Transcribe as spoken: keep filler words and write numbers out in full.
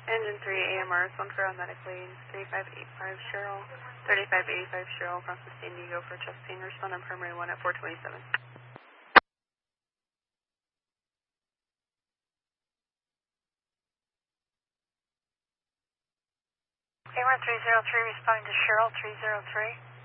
Engine three A M R is one for on medic lane, three five eight five Cheryl, thirty-five eighty-five Cheryl from San Diego for chest pain, respond on primary one at four twenty-seven. A one three zero three responding to Cheryl three zero three.